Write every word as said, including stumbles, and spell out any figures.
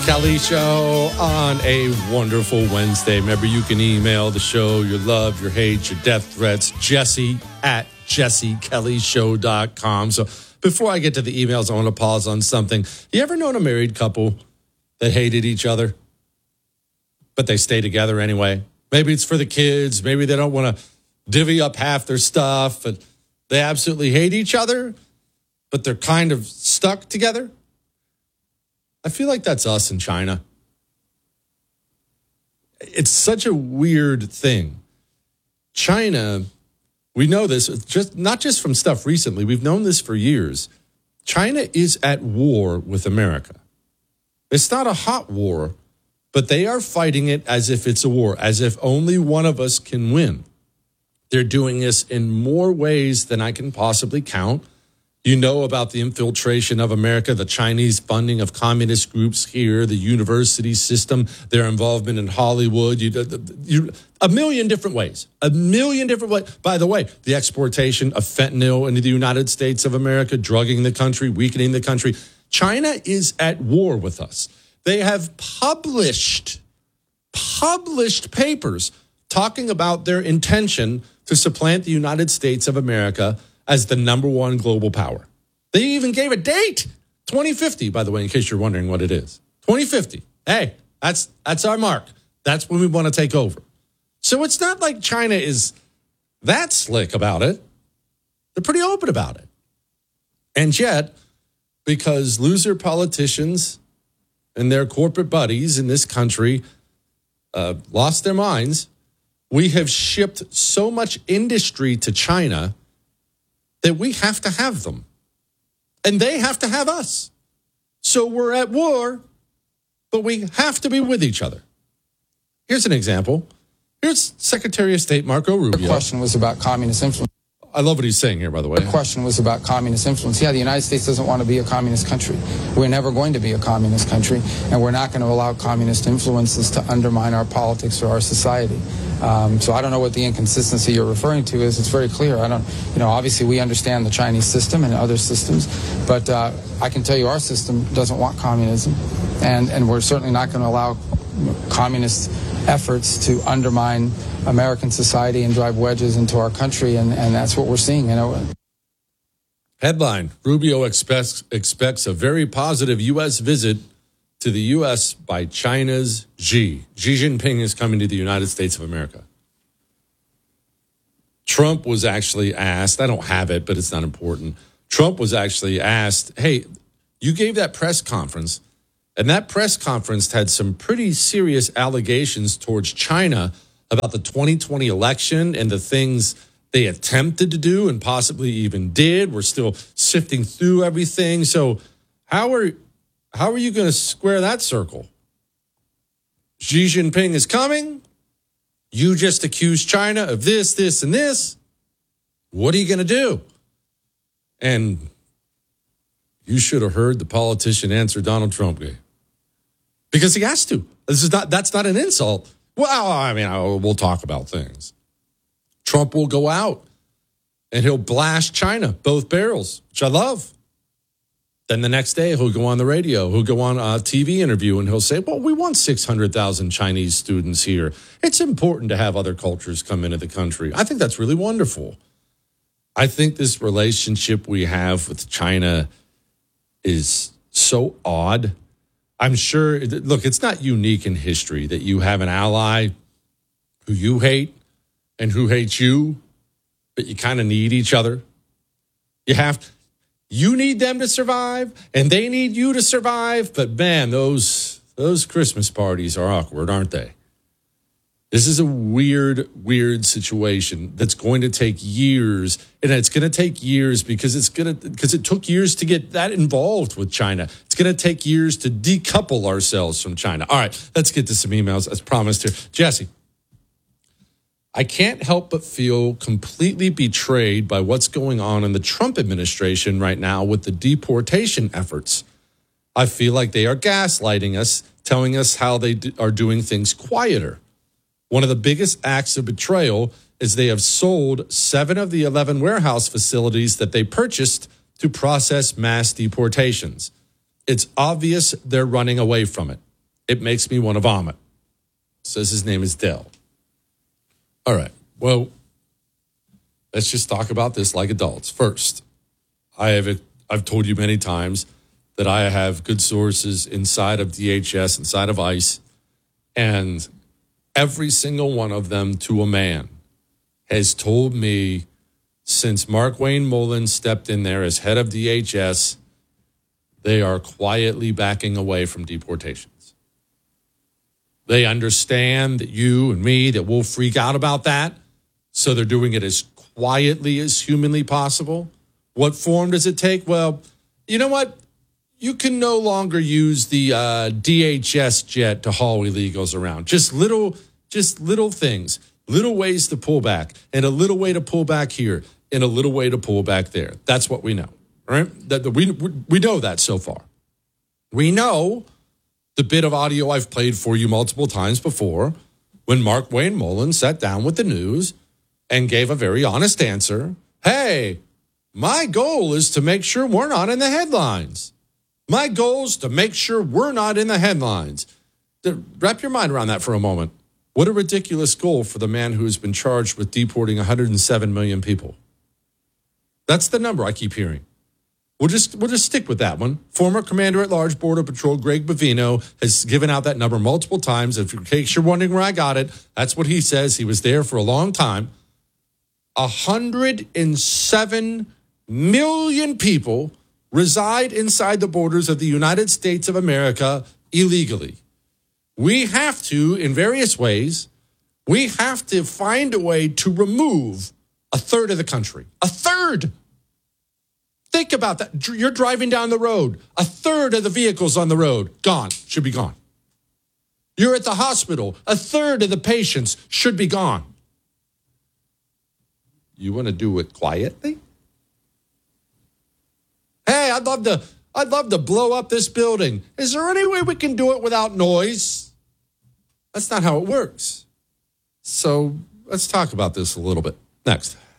Kelly Show on a wonderful Wednesday. Remember, you can email the show your love, your hate, your death threats, Jesse at jesse kelly show dot com. So before I get to the emails, I want to pause on something. You ever known a married couple that hated each other, but they stay together anyway? Maybe it's for the kids. Maybe they don't want to divvy up half their stuff. And they absolutely hate each other, but they're kind of stuck together. I feel like that's us in China. It's such a weird thing. China, we know this, just not just from stuff recently. We've known this for years. China is at war with America. It's not a hot war, but they are fighting it as if it's a war, as if only one of us can win. They're doing this in more ways than I can possibly count. You know about the infiltration of America, the Chinese funding of communist groups here, the university system, their involvement in Hollywood, you, you, a million different ways, a million different ways. By the way, the exportation of fentanyl into the United States of America, drugging the country, weakening the country. China is at war with us. They have published, published papers talking about their intention to supplant the United States of America as the number one global power. They even gave a date, twenty fifty, by the way, in case you're wondering what it is. twenty fifty. Hey, that's that's our mark. That's when we want to take over. So it's not like China is that slick about it. They're pretty open about it. And yet, because loser politicians and their corporate buddies in this country uh, lost their minds, we have shipped so much industry to China that we have to have them. And they have to have us. So we're at war, but we have to be with each other. Here's an example. Here's Secretary of State Marco Rubio. The question was about communist influence. I love what he's saying here, by the way. The question was about communist influence. Yeah, the United States doesn't want to be a communist country. We're never going to be a communist country, and we're not going to allow communist influences to undermine our politics or our society. Um, so I don't know what the inconsistency you're referring to is. It's very clear. I don't, you know, obviously we understand the Chinese system and other systems, but uh, I can tell you our system doesn't want communism, and, and we're certainly not going to allow communist efforts to undermine American society and drive wedges into our country, and, and that's what we're seeing. You know. Headline: Rubio expects expects a very positive U S visit to the U S by China's Xi. Xi Jinping is coming to the United States of America. Trump was actually asked, I don't have it, but it's not important. Trump was actually asked, hey, you gave that press conference, and that press conference had some pretty serious allegations towards China about the twenty twenty election and the things they attempted to do and possibly even did. We're still sifting through everything. So how are how are you going to square that circle? Xi Jinping is coming. You just accused China of this, this, and this. What are you going to do? And you should have heard the politician answer Donald Trump gave. Because he has to. This is not, that's not an insult. Well, I mean, we'll talk about things. Trump will go out and he'll blast China, both barrels, which I love. Then the next day he'll go on the radio, he'll go on a T V interview, and he'll say, well, we want six hundred thousand Chinese students here. It's important to have other cultures come into the country. I think that's really wonderful. I think this relationship we have with China is so odd. I'm sure, look, it's not unique in history that you have an ally who you hate and who hates you, but you kind of need each other. You have, you need them to survive, and they need you to survive. But man, those those Christmas parties are awkward, aren't they? This is a weird, weird situation that's going to take years, and it's going to take years because it's going to because it took years to get that involved with China. It's going to take years to decouple ourselves from China. All right, let's get to some emails as promised here. Jesse, I can't help but feel completely betrayed by what's going on in the Trump administration right now with the deportation efforts. I feel like they are gaslighting us, telling us how they do, are doing things quieter. One of the biggest acts of betrayal is they have sold seven of the eleven warehouse facilities that they purchased to process mass deportations. It's obvious they're running away from it. It makes me want to vomit. Says his name is Dell. All right. Well, let's just talk about this like adults. First, I have I've told you many times that I have good sources inside of D H S, inside of ICE, and every single one of them to a man has told me since Markwayne Mullins stepped in there as head of D H S, they are quietly backing away from deportations. They understand that you and me, that we'll freak out about that, so they're doing it as quietly as humanly possible. What form does it take? Well, you know what? You can no longer use the uh, D H S jet to haul illegals around. Just little, just little things, little ways to pull back, and a little way to pull back here, and a little way to pull back there. That's what we know, right? That that we we know that so far. We know the bit of audio I've played for you multiple times before, when Markwayne Mullins sat down with the news and gave a very honest answer. Hey, my goal is to make sure we're not in the headlines. My goal is to make sure we're not in the headlines. Wrap your mind around that for a moment. What a ridiculous goal for the man who has been charged with deporting one hundred seven million people. That's the number I keep hearing. We'll just we'll just stick with that one. Former Commander-at-Large Border Patrol Greg Bovino has given out that number multiple times. If in case you're wondering where I got it, that's what he says. He was there for a long time. one hundred seven million people reside inside the borders of the United States of America illegally. We have to, in various ways, we have to find a way to remove a third of the country. A third! Think about that. You're driving down the road. A third of the vehicles on the road, gone, should be gone. You're at the hospital. A third of the patients should be gone. You want to do it quietly? Hey, I'd love to, I'd love to blow up this building. Is there any way we can do it without noise? That's not how it works. So let's talk about this a little bit. Next.